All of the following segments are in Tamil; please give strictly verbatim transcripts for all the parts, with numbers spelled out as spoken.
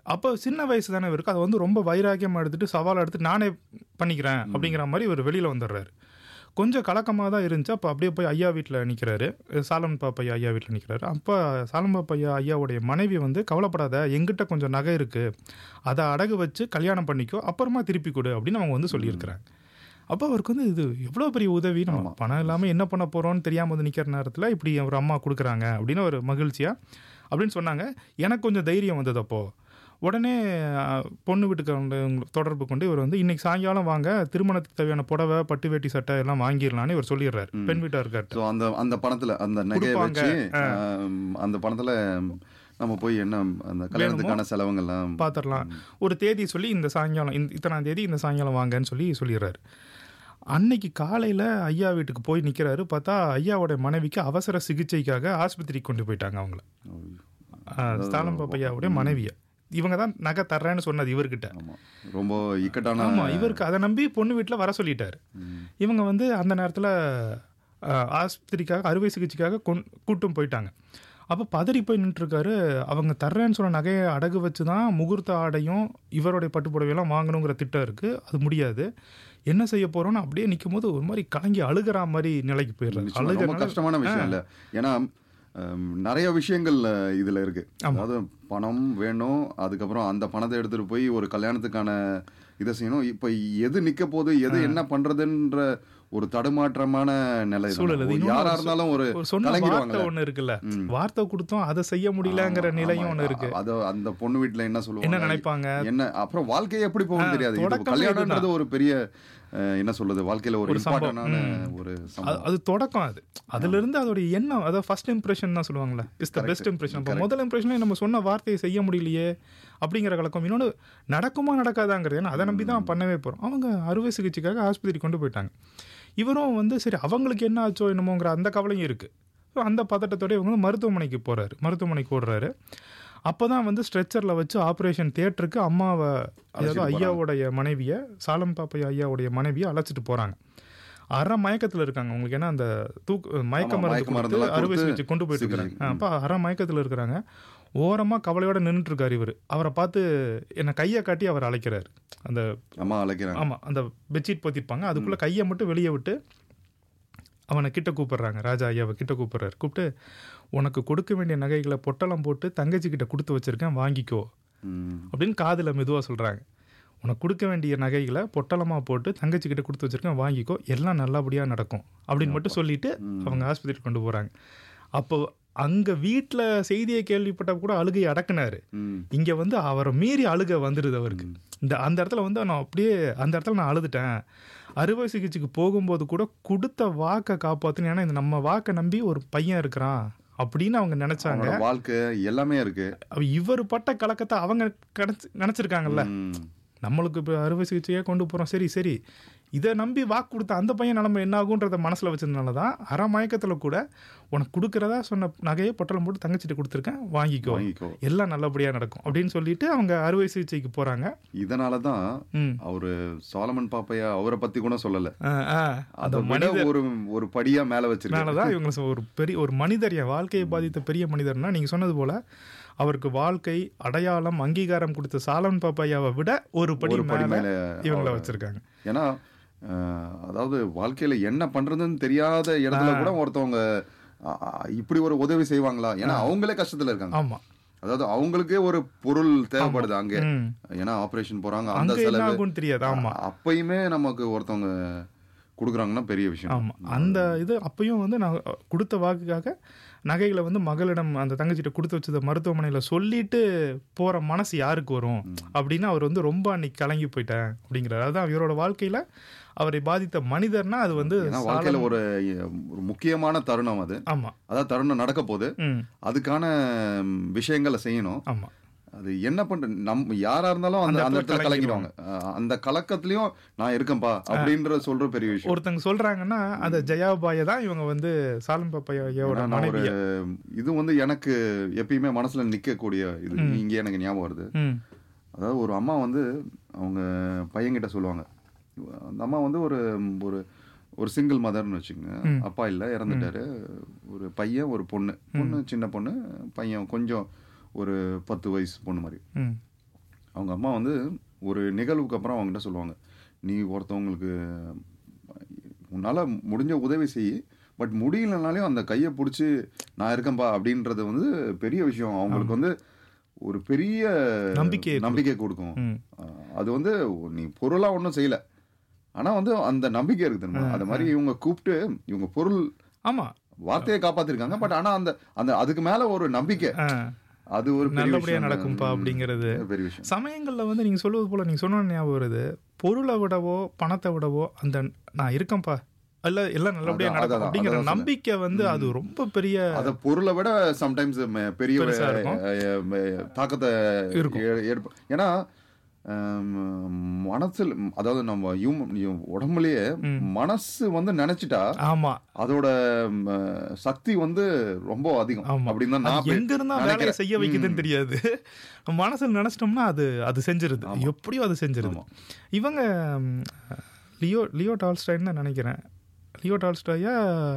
அப்போ சின்ன வயசு தானே இருக்கு, அதை வந்து ரொம்ப வைராக்கியமாக எடுத்துகிட்டு சவாலை எடுத்துட்டு நானே பண்ணிக்கிறேன் அப்படிங்கிற மாதிரி இவர் வெளியில் வந்துடுறாரு. கொஞ்சம் கலக்கமாக தான் இருந்துச்சு. அப்போ அப்படியே போய் ஐயா வீட்டில் நிற்கிறாரு, சாலமன் பாப்பையா ஐயா வீட்டில் நிற்கிறாரு. அப்போ சாலமன் பாப்பையா ஐயாவுடைய மனைவி வந்து, கவலைப்படாத, எங்கிட்ட கொஞ்சம் நகை இருக்குது, அதை அடகு வச்சு கல்யாணம் பண்ணிக்கோ, அப்புறமா திருப்பி கொடு அப்படின்னு அவங்க வந்து சொல்லியிருக்கிறாங்க. அப்போ அவருக்கு வந்து இது எவ்வளோ பெரிய உதவி, நம்ம பணம் இல்லாமல் என்ன பண்ண போகிறோன்னு தெரியாமல் வந்து நிற்கிற நேரத்தில் இப்படி ஒரு அம்மா கொடுக்குறாங்க அப்படின்னு ஒரு மகிழ்ச்சியாக அப்படின்னு சொன்னாங்க. எனக்கு கொஞ்சம் தைரியம் வந்தது. அப்போது உடனே பொண்ணு வீட்டுக்கு தொடர்பு கொண்டு இவர் வந்து இன்னைக்கு சாயங்காலம் வாங்க, திருமணத்துக்கு தேவையான புடவை, பட்டு வேட்டி சட்டை எல்லாம் வாங்கிடலான்னு இவர் சொல்லிடுறாரு பெண் வீட்டாருக்கு. அந்த அந்த பணத்தில் அந்த நகையை வச்சு அந்த பணத்தில் நம்ம போய் என்ன அந்த கல்யாணத்துக்கான செலவுங்கள்லாம் பார்த்துடலாம், ஒரு தேதி சொல்லி இந்த சாயங்காலம் இந்த இத்தனாம் தேதி இந்த சாயங்காலம் வாங்கன்னு சொல்லி சொல்லிடுறாரு. அன்னைக்கு காலையில் ஐயா வீட்டுக்கு போய் நிற்கிறாரு. பார்த்தா ஐயாவோட மனைவிக்கு அவசர சிகிச்சைக்காக ஆஸ்பத்திரிக்கு கொண்டு போயிட்டாங்க அவங்கள. சாலமன் பாப்பையாவுடைய மனைவியை இவங்க தான் நகை தர்றேன்னு சொன்னது இவர்கிட்ட. ரொம்ப இக்கட்டான. ஆமாம், இவருக்கு அதை நம்பி பொண்ணு வீட்டில் வர சொல்லிட்டாரு. இவங்க வந்து அந்த நேரத்தில் ஆஸ்பத்திரிக்காக அறுவை சிகிச்சைக்காக கொண் கூட்டும் போயிட்டாங்க. அப்போ பதறி போய் நின்றுருக்காரு. அவங்க தர்றேன்னு சொன்ன நகையை அடகு வச்சு தான் முகூர்த்த ஆடையும் இவருடைய பட்டுப்புடவையெல்லாம் வாங்கணுங்கிற திட்டம் இருக்குது, அது முடியாது, என்ன செய்ய போகிறோன்னு அப்படியே நிற்கும் போது ஒரு மாதிரி கலங்கி அழுகிற மாதிரி நிலைக்கு போயிடுறாரு. அழுகிற கஷ்டமான விஷயம் இல்லை, ஏன்னா நிறைய விஷயங்கள் இதில் இருக்குது. அதாவது பணம் வேணும், அதுக்கப்புறம் அந்த பணத்தை எடுத்துகிட்டு போய் ஒரு கல்யாணத்துக்கான இதை செய்யணும். இப்போ எது நிற்க போகுது, எது என்ன பண்ணுறதுன்ற ஒரு தடுமாற்றமான நிலை சூழல். யாரா இருந்தாலும் ஒரு வார்த்தை ஒண்ணு இருக்குல்ல, வார்த்தை கொடுத்தோம் அதை செய்ய முடியலங்கிற நிலையும் ஒண்ணு இருக்கு. அது அந்த பொண்ணு வீட்டுல என்ன சொல்லுவாங்க, என்ன நினைப்பாங்க, என்ன அப்புறம் வாழ்க்கையை எப்படி போகும் தெரியாது. கல்யாணம்ன்றது ஒரு பெரிய என்ன சொல்றது, வாழ்க்கையில ஒரு இம்பார்ட்டன்டான ஒரு அது தொடக்கம். அது அதுல இருந்து அதோட எண்ணம், அதாவது ஃபர்ஸ்ட் இம்ப்ரெஷன் தான் சொல்லுவாங்கல்ல, இஸ் த பெஸ்ட் இம்ப்ரெஷன். முதல் இம்ப்ரெஷன்ல நம்ம சொன்ன வார்த்தையை செய்ய முடியலையே அப்படிங்கிற கலக்கம். இன்னொன்று நடக்குமா நடக்காதாங்கிறது, ஏன்னா அதை நம்பி தான் பண்ணவே போகிறோம். அவங்க அறுவை சிகிச்சைக்காக ஆஸ்பத்திரி கொண்டு போயிட்டாங்க. இவரும் வந்து சரி அவங்களுக்கு என்ன ஆச்சோ என்னமோங்கிற அந்த கவலையும் இருக்குது. ஸோ அந்த பதட்டத்தோடய இவங்க வந்து மருத்துவமனைக்கு போகிறாரு, மருத்துவமனைக்கு ஓடுறாரு. அப்போ தான் வந்து ஸ்ட்ரெச்சரில் வச்சு ஆப்ரேஷன் தியேட்டருக்கு அம்மாவை, அதாவது ஐயாவுடைய மனைவியை, சாலமன் பாப்பையா ஐயாவுடைய மனைவியை அழைச்சிட்டு போகிறாங்க. அரை மயக்கத்தில் இருக்காங்க. உங்களுக்கு ஏன்னா அந்த தூக்கு மயக்க மருந்து மருந்து அறுவை சிகிச்சை கொண்டு போயிட்டு இருக்கிறாங்க. அப்போ அரை மயக்கத்தில் இருக்கிறாங்க. ஓரமாக கவலையோடு நின்றுட்டுருக்கார் இவர். அவரை பார்த்து என்னை கையை காட்டி அவர் அழைக்கிறார். அந்த அம்மா அழைக்கிறாங்க. ஆமாம், அந்த பெட்ஷீட் போத்திருப்பாங்க, அதுக்குள்ளே கையை மட்டும் வெளியே விட்டு அவனை கிட்ட கூப்பிட்றாங்க. ராஜா ஐயாவை கிட்ட கூப்பிட்றாரு. கூப்பிட்டு உனக்கு கொடுக்க வேண்டிய நகைகளை பொட்டலம் போட்டு தங்கச்சிக்கிட்ட கொடுத்து வச்சுருக்கேன், வாங்கிக்கோ அப்படின்னு காதில் மெதுவாக சொல்கிறாங்க. உனக்கு கொடுக்க வேண்டிய நகைகளை பொட்டலமாக போட்டு தங்கச்சிக்கிட்ட கொடுத்து வச்சுருக்கேன், வாங்கிக்கோ, எல்லாம் நல்லபடியாக நடக்கும் அப்படின்னு மட்டும் சொல்லிவிட்டு அவங்க ஆஸ்பத்திரிக்கு கொண்டு போகிறாங்க. அப்போ அங்கே வீட்டில் செய்தியை கேள்விப்பட்ட கூட அழுகையை அடக்குனாரு. இங்கே வந்து அவரை மீறி அழுகை வந்துடுது அவருக்கு. இந்த அந்த இடத்துல வந்து நான் அப்படியே அந்த இடத்துல நான் அழுதுட்டேன். அறுவை சிகிச்சைக்கு போகும்போது கூட கொடுத்த வாக்கை காப்பாற்றணும், ஏன்னா இந்த நம்ம வாக்கை நம்பி ஒரு பையன் இருக்கிறான் அப்படின்னு அவங்க நினைச்சாங்க. வாழ்க்கை எல்லாமே இருக்கு. இவர் பட்ட கலக்கத்தை அவங்க நினைச்சிருக்காங்கல்ல, நம்மளுக்கு இப்போ அறுவை சிகிச்சையாக கொண்டு போகிறோம், சரி சரி இதை நம்பி வாக்கு கொடுத்த அந்த பையன் நிலைமை என்ன ஆகுன்றத மனசில் வச்சதுனால தான் அரை மயக்கத்தில் கூட உனக்கு கொடுக்குறதா சொன்ன நகையை பொட்டலம் போட்டு தங்கச்சிட்டு கொடுத்துருக்கேன், வாங்கிக்கோ, எல்லாம் நல்லபடியாக நடக்கும் அப்படின்னு சொல்லிட்டு அவங்க அறுவை சிகிச்சைக்கு போகிறாங்க. இதனால தான் அவரு சாலமன் பாப்பையா அவரை பற்றி கூட சொல்லலை, அதை மனித ஒரு ஒரு படியாக மேலே வச்சிருக்கனால தான் இவங்க ஒரு பெரிய ஒரு மனிதர், என் வாழ்க்கையை பாதித்த பெரிய மனிதர்னா நீங்கள் சொன்னது போல் அவருக்கு வாழ்க்கை அடையாளம் அங்கீகாரம் கொடுத்த சாலமன் பாப்பையாவை விட ஒரு படி மேலே இவங்களை வச்சிருக்காங்க. ஏன்னா அதாவது வாழ்க்கையில என்ன பண்றதுன்னு தெரியாத இடத்துல கூட ஒருத்தவங்க இப்படி ஒரு உதவி செய்வாங்களா, ஏன்னா அவங்களே கஷ்டத்துல இருக்காங்க. ஆமா, அதாவது அவங்களுக்கே ஒரு பொருள் தேவைப்படுது அங்க, ஏன்னா ஆபரேஷன் போறாங்க, அந்த செலவு தெரியாது. ஆமா, அப்பயுமே நமக்கு ஒருத்தவங்க கொடுக்குறாங்கன்னா பெரிய விஷயம். ஆமா, அந்த இது அப்பயும் வந்து நான் கொடுத்த வாக்குக்காக நகைகளை வந்து மகளிடம் அந்த தங்கச்சிட்ட கொடுத்து வச்சதை மருத்துவமனையில் சொல்லிட்டு போகிற மனசு யாருக்கு வரும் அப்படின்னு அவர் வந்து ரொம்ப அன்னைக்கு கலங்கி போயிட்டேன் அப்படிங்கிறார். அதுதான் இவரோட வாழ்க்கையில் அவரை பாதித்த மனிதர்னா அது வந்து வாழ்க்கையில் ஒரு ஒரு முக்கியமான தருணம் அது. ஆமாம், அதாவது தருணம் நடக்க போது அதுக்கான விஷயங்களை செய்யணும். ஆமாம், அது என்ன பண்ற நம் யாரா இருந்தாலும் அந்த அந்த இடத்துல கலங்கிடுவாங்க. அந்த கலக்கத்திலயும் நான் இருக்கேன்பா அப்படின்ற சொல்ற பெரிய விஷயம். ஒருத்தங்க சொல்றாங்கன்னா அது ஜெயாபாயை தான் இவங்க வந்து சாலமன் பாப்பையாவோட மனைவி. இது வந்து எனக்கு எப்பயுமே மனசுல நிக்கக்கூடிய இது இங்கே எனக்கு ஞாபகம் வருது. அதாவது ஒரு அம்மா வந்து அவங்க பையன்கிட்ட சொல்லுவாங்க, அந்த அம்மா வந்து ஒரு ஒரு ஒரு சிங்கிள் மதர்னு வச்சுக்கோங்க, அப்பா இல்லை, இறந்துட்டாரு. ஒரு பையன் ஒரு பொண்ணு, பொண்ணு சின்ன பொண்ணு, பையன் கொஞ்சம் ஒரு பத்து வயசு பொண்ணு மாதிரி. அவங்க அம்மா வந்து ஒரு நிகழ்வுக்கு அப்புறம் அவங்ககிட்ட சொல்லுவாங்க, நீ ஒருத்தவங்களுக்கு உன்னால் முடிஞ்ச உதவி செய், பட் முடியலனாலையும் அந்த கையை பிடிச்சி நான் இருக்கேன்பா அப்படின்றது வந்து பெரிய விஷயம். அவங்களுக்கு வந்து ஒரு பெரிய நம்பிக்கை நம்பிக்கை கொடுக்கும். அது வந்து நீ பொருளாக ஒன்றும் செய்யலை, ஆனால் வந்து அந்த நம்பிக்கை இருக்குது. அது மாதிரி இவங்க கூப்பிட்டு இவங்க பொருள் ஆமாம் வார்த்தையை காப்பாற்றிருக்காங்க, பட் ஆனால் அந்த அந்த அதுக்கு மேலே ஒரு நம்பிக்கை, அது ஒரு நல்லபடியாக நடக்கும்பா அப்படிங்கிறது பெரிய விஷயம். சமயங்களில் வந்து நீங்கள் சொல்வது போல் நீங்கள் சொன்ன ஞாபகம் வருது, பொருளை விடவோ பணத்தை விடவோ அந்த நான் இருக்கேன்ப்பா அல்ல எல்லாம் நல்லபடியாக நடக்கும் அப்படிங்கிற நம்பிக்கை வந்து அது ரொம்ப பெரிய, அந்த பொருளை விட சம்டைம்ஸ் பெரிய தாக்கத்தை இருக்கும். ஏன்னா மனசில், அதாவது நம்ம உடம்புலயே மனசு வந்து நினைச்சிட்டா ஆமா அதோட சக்தி வந்து ரொம்ப அதிகம் அப்படின்னு தான் நான் எங்க இருந்தா வேலையை செய்ய வைக்குதுன்னு தெரியாது. மனசுல நினைச்சிட்டோம்னா அது அது செஞ்சிருது, எப்படியோ அது செஞ்சிருது. இவங்க லியோ லியோ டால்ஸ்டாய்ன்னு தான் நினைக்கிறேன், லியோ டால்ஸ்டாயா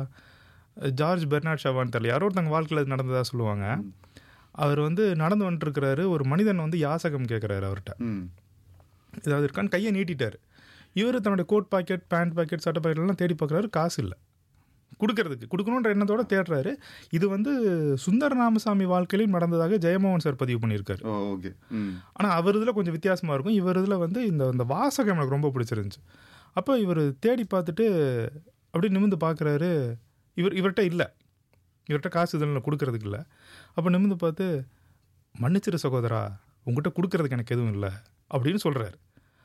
ஜார்ஜ் பெர்னார்ட் ஷாவான்னு தெரியல, யாரோ ஒருத்தங்க வாழ்க்கையில் நடந்ததா சொல்லுவாங்க. அவர் வந்து நடந்து வந்துட்டு இருக்கிறாரு, ஒரு மனிதன் வந்து யாசகம் கேட்குறாரு அவர்கிட்ட, ஏதாவது இருக்கான்னு கையை நீட்டிட்டார். இவர் தன்னுடைய கோட் பாக்கெட், பேண்ட் பாக்கெட், சட்டை பாக்கெட்லாம் தேடி பார்க்குறாரு, காசு இல்லை கொடுக்கறதுக்கு, கொடுக்கணுன்ற எண்ணத்தோடு தேடுறாரு. இது வந்து சுந்தர ராமசாமி வாழ்க்கையிலும் நடந்ததாக ஜெயமோகன் சார் பதிவு பண்ணியிருக்காரு. ஆனால் அவர் இதில் கொஞ்சம் வித்தியாசமாக இருக்கும், இவர் இதில் வந்து இந்த இந்த வாசகம் எனக்கு ரொம்ப பிடிச்சிருந்துச்சு. அப்போ இவர் தேடி பார்த்துட்டு அப்படி நிமிர்ந்து பார்க்குறாரு, இவர் இவர்கிட்ட இல்லை, இவர்கிட்ட காசு இதில் கொடுக்கறதுக்கு இல்லை. அப்போ நிமிர்ந்து பார்த்து, மன்னிச்சிரு சகோதரா, உங்கள்கிட்ட கொடுக்கறதுக்கு எனக்கு எதுவும் இல்லை அப்படின்னு சொல்கிறார்.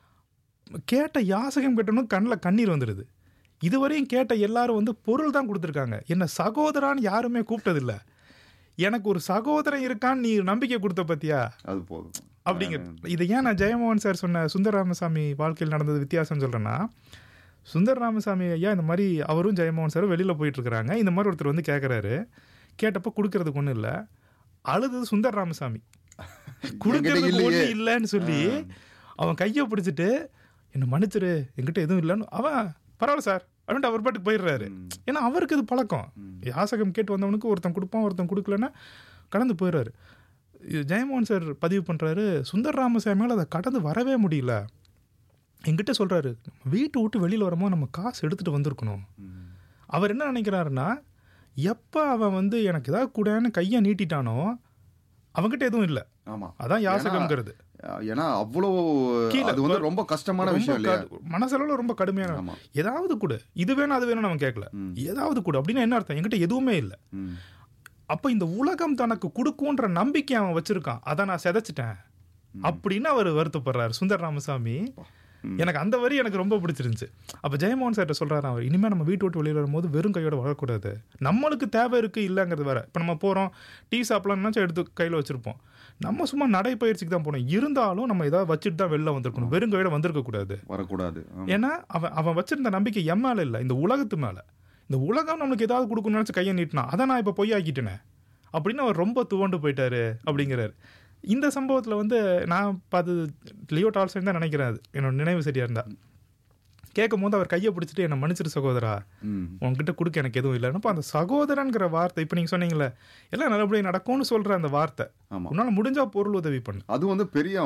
கேட்ட யாசகம் கேட்டணும் கண்ணில் கண்ணீர் வந்துடுது. இதுவரையும் கேட்ட எல்லாரும் வந்து பொருள் தான் கொடுத்துருக்காங்க, என்ன சகோதரான்னு யாருமே கூப்பிட்டதில்லை. எனக்கு ஒரு சகோதரன் இருக்கான்னு நீ நம்பிக்கை கொடுத்த பத்தியா, அது போதும் அப்படிங்கிறது. இதை ஏன் நான் ஜெயமோகன் சார் சொன்ன சுந்தர ராமசாமி வாழ்க்கையில் நடந்தது வித்தியாசம் சொல்கிறேன்னா, சுந்தர ராமசாமி ஐயா இந்த மாதிரி அவரும் ஜெயமோகன் சாரும் வெளியில் போயிட்டுருக்குறாங்க. இந்த மாதிரி ஒருத்தர் வந்து கேட்குறாரு, கேட்டப்போ கொடுக்கறதுக்கு ஒன்றும் இல்லை, அழுது சுந்தர ராமசாமி கொடுக்கறதுக்கு ஒன்றும் இல்லைன்னு சொல்லி அவன் கையை பிடிச்சிட்டு என்னை மன்னிச்சிரு என்கிட்ட எதுவும் இல்லைன்னு, அவன் பரவாயில்ல சார் அப்படின்ட்டு அவர் பாட்டுக்கு போயிடுறாரு. ஏன்னா அவருக்கு இது பழக்கம், யாசகம் கேட்டு வந்தவனுக்கு ஒருத்தன் கொடுப்பான், ஒருத்தன் கொடுக்கலன்னா கடந்து போயிடுறாரு. ஜெயமோகன் சார் பதிவு பண்ணுறாரு, சுந்தர ராமசாமியால் அதை கடந்து வரவே முடியல. என்கிட்ட சொல்கிறாரு, வீட்டை விட்டு வெளியில் வரும்போது நம்ம காசு எடுத்துகிட்டு வந்திருக்கணும். அவர் என்ன நினைக்கிறாருன்னா, எப்போ அவன் வந்து எனக்கு ஏதாவது கூடன்னு கையை நீட்டிட்டானோ அவங்ககிட்ட எதுவும் இல்லை. ஆமாம், அதான் யாசகம்ங்கிறது. ஏன்னா அவ்வளோ அது வந்து ரொம்ப கஷ்டமான விஷயம் இல்லையா, மனசளவில் ரொம்ப கடுமையான. ஏதாவது கூட இது வேணும் அது வேணும்னு அவன் கேட்கல, ஏதாவது கூட அப்படின்னா என்ன அர்த்தம், என்கிட்ட எதுவுமே இல்லை. அப்போ இந்த உலகம் தனக்கு கொடுக்குன்ற நம்பிக்கை அவன் வச்சிருக்கான், அதை நான் செதைச்சிட்டேன் அப்படின்னு அவர் வருத்தப்படுறாரு சுந்தர ராமசாமி. எனக்கு அந்த வரி எனக்கு ரொம்ப பிடிச்சிருந்துச்சு. அப்போ ஜெயமோகன் சார்கிட்ட சொல்கிறாரு அவர், இனிமேல் நம்ம வீட்டு விட்டு வெளியில் வரும்போது வெறும் கையோட வரக்கூடாது, நம்மளுக்கு தேவை இருக்குது இல்லைங்கிறது வேறு. இப்போ நம்ம போகிறோம் டீ சாப்பிட்லாம்னாச்சும் எடுத்து கையில் வச்சுருப்போம், நம்ம சும்மா நடைப்பயிற்சிக்கு தான் போனோம், இருந்தாலும் நம்ம ஏதாவது வச்சுட்டு தான் வெளில வந்திருக்கணும், வெறும் கையோட வந்திருக்கக்கூடாது, வரக்கூடாது. ஏன்னா அவன் அவன் வச்சிருந்த நம்பிக்கை என் மேலே இல்லை, இந்த உலகத்து மேலே. இந்த உலகம் நம்மளுக்கு ஏதாவது கொடுக்கணும்னு நினச்சி கையை நீட்டினா அதை நான் இப்போ பொய்யாக்கிட்டேனே அப்படின்னு அவர் ரொம்ப துவண்டு போயிட்டாரு அப்படிங்கிறாரு. இந்த சம்பவத்தில் வந்து நான் பார்த்து லியோ டால்ஸ்டாய் தான் நினைக்கிறேன், அது என்னோட நினைவு சரியாக இருந்தால். கேட்கும் போது அவர் கையை பிடிச்சிட்டு என்னை மன்னிச்சிரு சகோதரா, உங்ககிட்ட கொடுக்க எனக்கு எதுவும் இல்லைன்னு. அந்த சகோதரன்கிற வார்த்தை, இப்போ நீங்கள் சொன்னீங்களே எல்லாம் நல்லபடியாக நடக்கும்னு சொல்கிற அந்த வார்த்தை, உன்னால் முடிஞ்சா பொருள் உதவி பண்ணு, அது வந்து பெரிய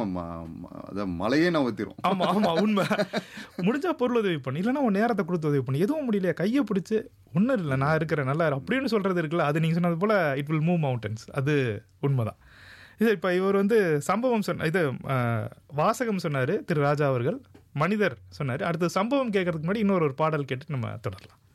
மலையே நவத்திரும். ஆமாம் ஆமாம், உண்மை. முடிஞ்சா பொருள் உதவி பண்ணு, இல்லைன்னா உன் நேரத்தை கொடுத்து உதவி பண்ணு, எதுவும் முடியலையா கையை பிடிச்சி ஒன்றும் இல்லை நான் இருக்கிறேன் நல்லா அப்படின்னு சொல்கிறது இருக்குல்ல, அது நீங்கள் சொன்னது போல் இட் வில் மூவ் மவுண்டன்ஸ், அது உண்மைதான். இது இப்போ இவர் வந்து சம்பவம் சொன்ன இது வாசகம் சொன்னார் திரு ராஜா அவர்கள், மனிதர் சொன்னார். அடுத்து சம்பவம் கேட்கறதுக்கு முன்னாடி இன்னொரு ஒரு பாடல் கேட்டு நம்ம தொடரலாம்.